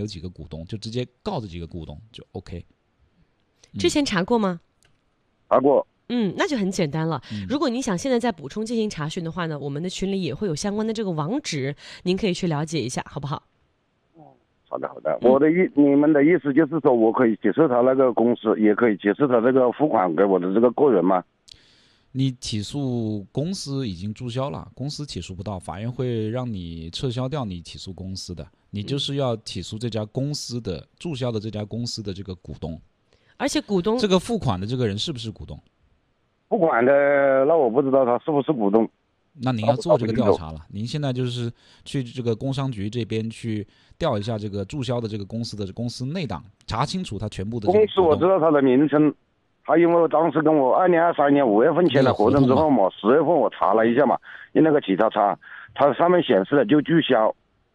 几个股东，就直接告这几个股东就 OK。 之前查过吗？ 查过。 那就很简单了。如果你想现在再补充进行查询的话呢，我们的群里也会有相关的这个网址，您可以去了解一下，好不好？ 好的好的，你们的意思就是说我可以起诉他那个公司，也可以起诉他这个付款给我的这个个人吗？ 你起诉公司已经注销了，公司起诉不到，法院会让你撤销掉你起诉公司的，你就是要起诉这家公司的注销的这家公司的这个股东， 而且股东这个付款的这个人是不是股东？ 付款的那我不知道他是不是股东。 那您要做这个调查了，您现在就是去这个工商局这边去调一下这个注销的这个公司的公司内档，查清楚他全部的这个公司我知道他的名称，他因为我当时跟我2023年5月份签了合同之后嘛，10月份我查了一下嘛，用那个其他查，它上面显示的就注销。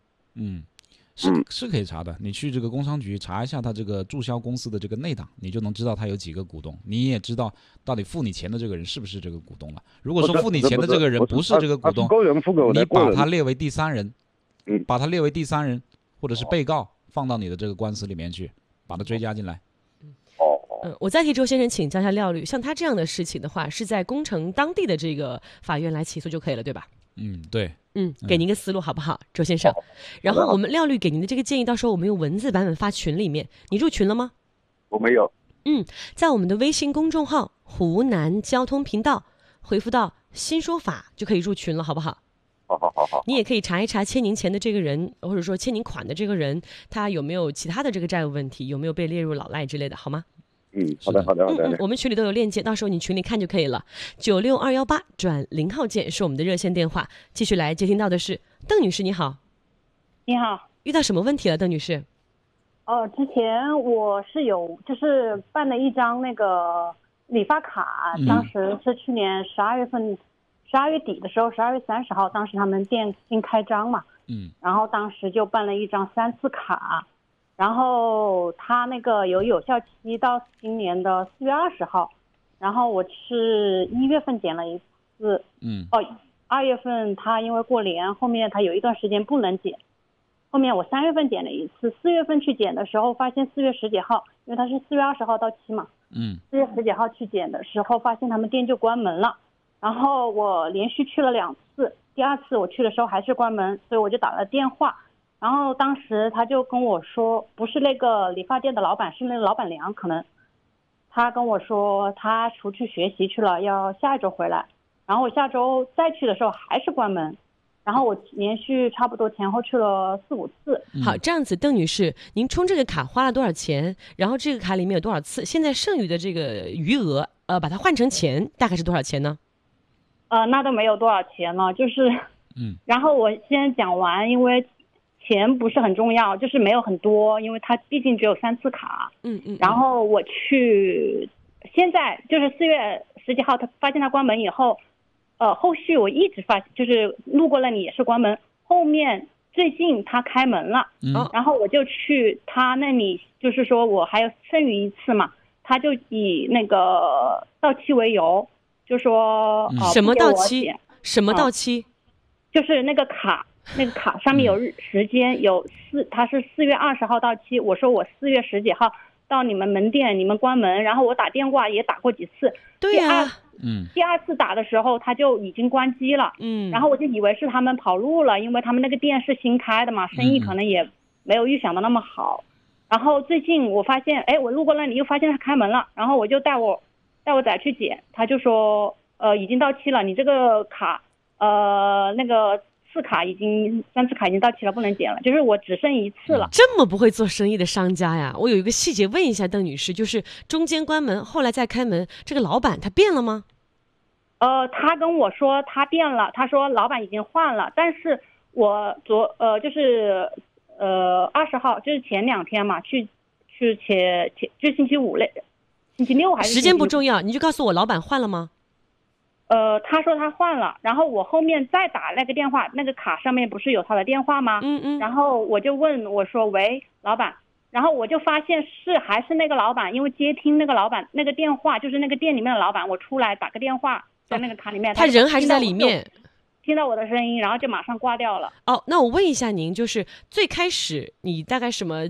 是可以查的，你去这个工商局查一下他这个注销公司的这个内档，你就能知道他有几个股东，你也知道到底付你钱的这个人是不是这个股东了。如果说付你钱的这个人不是这个股东，你把他列为第三人，把他列为第三人或者是被告，放到你的这个官司里面去，把他追加进来。 我再替周先生请教一下廖律，像他这样的事情的话，是在宫城当地的这个法院来起诉就可以了，对吧？ 对。 给您一个思路好不好，周先生？然后我们廖律给您的这个建议，到时候我们用文字版本发群里面，你入群了吗？ 我没有。 在我们的微信公众号湖南交通频道回复到新说法就可以入群了，好不好？ 好。 你也可以查一查欠您钱的这个人，或者说欠您款的这个人，他有没有其他的这个债务问题，有没有被列入老赖之类的，好吗？ 好的。 我们群里都有链接，到时候你群里看就可以了。96218+0号键是我们的热线电话。继续来接听到的是邓女士，你好。 你好。 遇到什么问题了，邓女士？ 之前我是有就是办了一张那个理发卡，当时是去年12月底的时候，12月30号，当时他们店新开张嘛，然后当时就办了一张3次卡。然后他那个有效期到今年的4月20号，然后我是1月份减了一次，2月份他因为过年，后面他有一段时间不能减，后面我3月份减了一次，4月份去减的时候发现4月10几号，因为他是4月20号到期嘛，4月10几号去减的时候发现他们店就关门了，然后我连续去了2次，第2次我去的时候还是关门，所以我就打了电话。然后当时他就跟我说，不是那个理发店的老板，是那个老板娘，可能他跟我说他出去学习去了，要下一周回来，然后我下周再去的时候还是关门，然后我连续差不多前后去了4、5次。 好，这样子，邓女士，您充这个卡花了多少钱？然后这个卡里面有多少次？现在剩余的这个余额，把它换成钱，大概是多少钱呢？ 那都没有多少钱了，就是，然后我先讲完，因为钱不是很重要，就是没有很多，因为它毕竟只有3次卡。然后我去，现在就是4月10几号，他发现他关门以后，后续我一直就是路过那里也是关门，后面最近他开门了，然后我就去他那里，就是说我还有剩余一次嘛，他就以那个到期为由，就说什么到期？什么到期？ 就是那个卡上面有时间，他是4月20号到期，我说我4月10几号到你们门店，你们关门，然后我打电话也打过几次， 对呀， 第2次打的时候他就已经关机了，然后我就以为是他们跑路了，因为他们那个店是新开的嘛，生意可能也没有预想的那么好。然后最近我发现，我路过那里又发现他开门了，然后我就带我仔去检，他就说已经到期了，你这个卡那个3次卡已经到期了，不能减了，就是我只剩1次了。 这么不会做生意的商家呀！我有一个细节问一下邓女士，就是中间关门，后来再开门，这个老板他变了吗？ 他跟我说他变了，他说老板已经换了，但是我就是20号，就是前2天嘛，去就星期5类，星期6还是时间不重要，你就告诉我老板换了吗？ 他说他换了，然后我后面再打那个电话，那个卡上面不是有他的电话吗？然后我就问我说喂老板，然后我就发现还是那个老板，因为接听那个老板那个电话就是那个店里面的老板，我出来打个电话在那个卡里面， 他人还是在里面， 听到我的声音，然后就马上挂掉了。 那我问一下您，就是最开始你大概什么